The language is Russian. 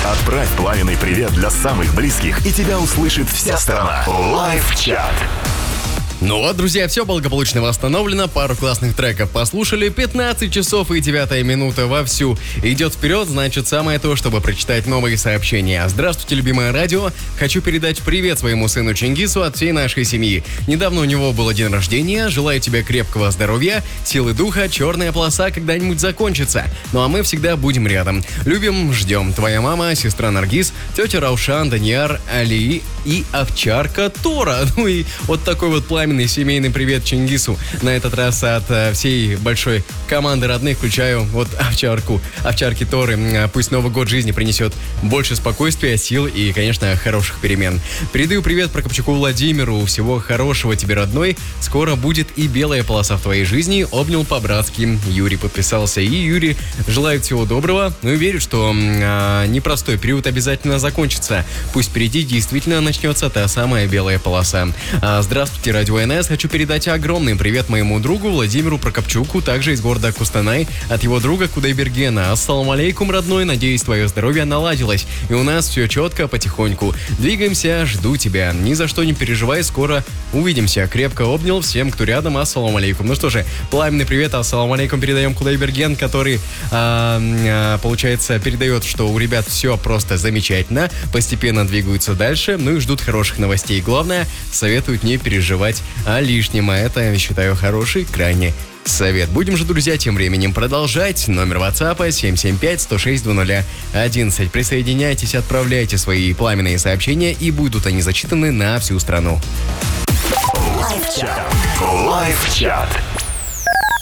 Отправь пламенный привет для самых близких, и тебя услышит вся страна. Лайв-чат. Ну вот, друзья, все благополучно восстановлено, пару классных треков послушали, 15 часов и 9 минута вовсю идет вперед, значит, самое то, чтобы прочитать новые сообщения. Здравствуйте, любимое радио, хочу передать привет своему сыну Чингису от всей нашей семьи. Недавно у него был день рождения, желаю тебе крепкого здоровья, силы духа, черная полоса когда-нибудь закончится. Ну а мы всегда будем рядом. Любим, ждем. Твоя мама, сестра Наргиз, тетя Раушан, Данияр, Али и овчарка Тора. Ну и вот такой вот пламенный семейный привет Чингису. На этот раз от всей большой команды родных, включаю вот овчарки Торы. Пусть Новый год жизни принесет больше спокойствия, сил и, конечно, хороших перемен. Передаю привет Прокопчуку Владимиру. Всего хорошего тебе, родной. Скоро будет и белая полоса в твоей жизни. Обнял по-братски. Юрий подписался. И Юрий желает всего доброго. Ну и верю, что непростой период обязательно закончится. Пусть впереди действительно начнется та самая белая полоса. Здравствуйте, Радио НС. Хочу передать огромный привет моему другу Владимиру Прокопчуку, также из города Кустанай, от его друга Кудайбергена. Ассаламу алейкум, родной. Надеюсь, твое здоровье наладилось. И у нас все четко, потихоньку. Двигаемся, жду тебя. Ни за что не переживай, скоро увидимся. Крепко обнял всем, кто рядом. Ассаламу алейкум. Ну что же, пламенный привет. Ассаламу алейкум передаем Кудайберген, который, получается, передает, что у ребят все просто замечательно. Постепенно двигаются дальше, ну и ждут хороших новостей. Главное, советуют не переживать о лишнем. А это, я считаю, хороший, крайне совет. Будем же, друзья, тем временем продолжать. Номер WhatsApp 775-106-00-11. Присоединяйтесь, отправляйте свои пламенные сообщения, и будут они зачитаны на всю страну. Лайв-чат.